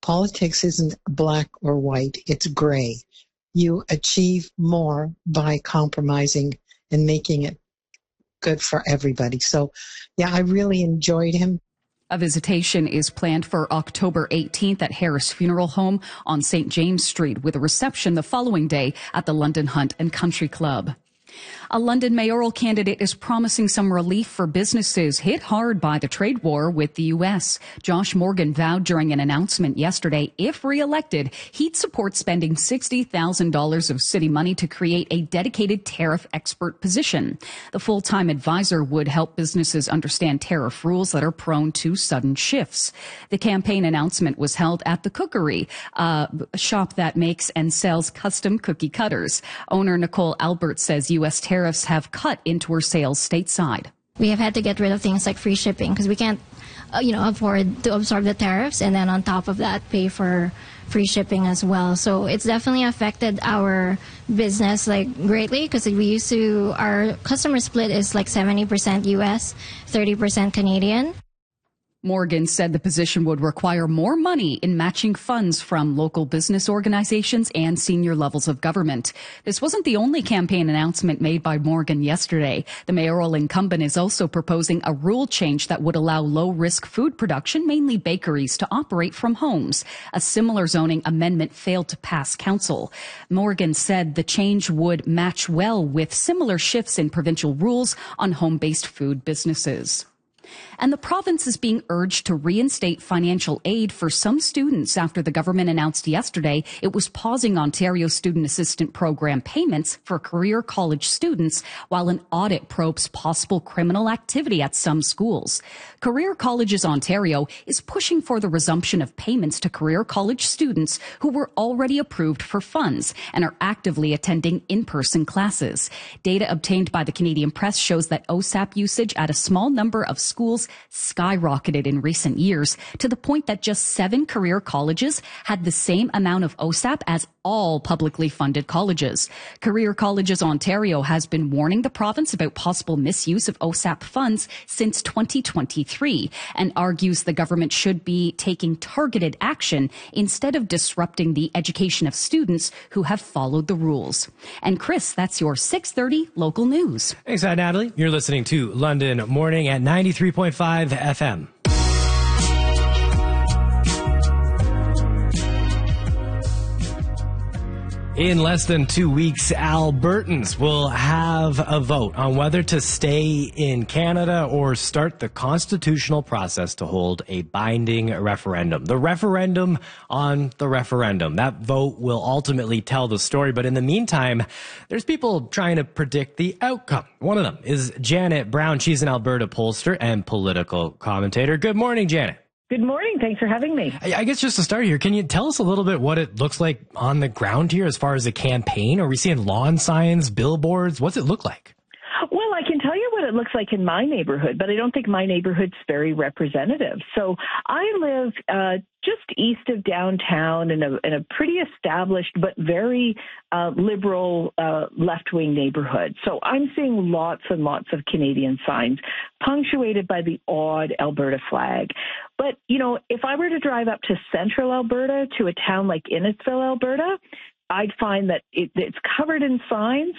politics isn't black or white, it's gray. You achieve more by compromising and making it good for everybody. So, yeah, I really enjoyed him. A visitation is planned for October 18th at Harris Funeral Home on St. James Street, with a reception the following day at the London Hunt and Country Club. A London mayoral candidate is promising some relief for businesses hit hard by the trade war with the U.S. Josh Morgan vowed during an announcement yesterday, if re-elected, he'd support spending $60,000 of city money to create a dedicated tariff expert position. The full-time advisor would help businesses understand tariff rules that are prone to sudden shifts. The campaign announcement was held at The Cookery, a shop that makes and sells custom cookie cutters. Owner Nicole Albert says U.S. tariffs have cut into her sales stateside. We have had to get rid of things like free shipping because we can't, afford to absorb the tariffs and then on top of that pay for free shipping as well. So it's definitely affected our business greatly because our customer split is 70% U.S., 30% Canadian. Morgan said the position would require more money in matching funds from local business organizations and senior levels of government. This wasn't the only campaign announcement made by Morgan yesterday. The mayoral incumbent is also proposing a rule change that would allow low-risk food production, mainly bakeries, to operate from homes. A similar zoning amendment failed to pass council. Morgan said the change would match well with similar shifts in provincial rules on home-based food businesses. And the province is being urged to reinstate financial aid for some students after the government announced yesterday it was pausing Ontario Student Assistance Program payments for career college students while an audit probes possible criminal activity at some schools. Career Colleges Ontario is pushing for the resumption of payments to career college students who were already approved for funds and are actively attending in-person classes. Data obtained by the Canadian Press shows that OSAP usage at a small number of schools skyrocketed in recent years to the point that just 7 career colleges had the same amount of OSAP as all publicly funded colleges. Career Colleges Ontario has been warning the province about possible misuse of OSAP funds since 2023 and argues the government should be taking targeted action instead of disrupting the education of students who have followed the rules. And Chris, that's your 6:30 local news. Thanks, Natalie. You're listening to London Morning at 93.5 FM. In less than 2 weeks, Albertans will have a vote on whether to stay in Canada or start the constitutional process to hold a binding referendum. The referendum on the referendum. That vote will ultimately tell the story. But in the meantime, there's people trying to predict the outcome. One of them is Janet Brown. She's an Alberta pollster and political commentator. Good morning, Janet. Good morning. Thanks for having me. I guess just to start here, can you tell us a little bit what it looks like on the ground here as far as a campaign? Are we seeing lawn signs, billboards? What's it look like? Well, I can tell you what it looks like in my neighborhood, but I don't think my neighborhood's very representative. So I live just east of downtown in a pretty established but very liberal left-wing neighborhood. So I'm seeing lots and lots of Canadian signs punctuated by the odd Alberta flag. But, if I were to drive up to central Alberta, to a town like Innisfil, Alberta, I'd find that it's covered in signs,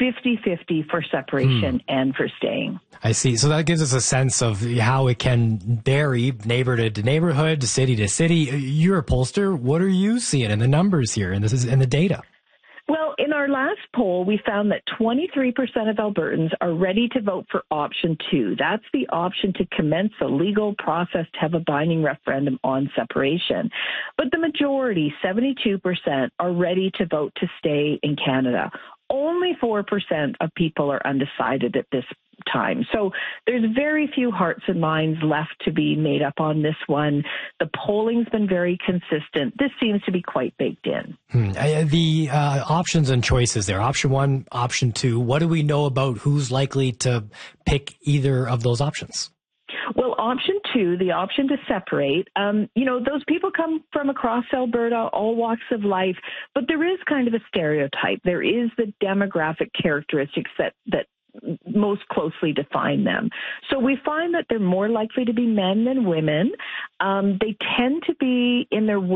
50-50 for separation and for staying. I see. So that gives us a sense of how it can vary neighborhood to neighborhood, city to city. You're a pollster. What are you seeing in the numbers here? And this is in the data. Well, in our last poll, we found that 23% of Albertans are ready to vote for option 2. That's the option to commence a legal process to have a binding referendum on separation. But the majority, 72%, are ready to vote to stay in Canada. Only 4% of people are undecided at this time. So there's very few hearts and minds left to be made up on this one. The polling's been very consistent. This seems to be quite baked in. The options and choices there, option 1, option 2, what do we know about who's likely to pick either of those options? Well, option 2, the option to separate, those people come from across Alberta, all walks of life, but there is kind of a stereotype. There is the demographic characteristics that most closely define them. So we find that they're more likely to be men than women. They tend to be in their